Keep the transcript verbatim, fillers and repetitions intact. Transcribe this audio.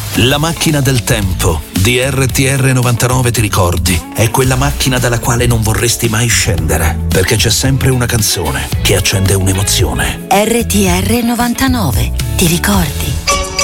La macchina del tempo di R T R novantanove, ti ricordi? È quella macchina dalla quale non vorresti mai scendere, perché c'è sempre una canzone che accende un'emozione. R T R novantanove, ti ricordi?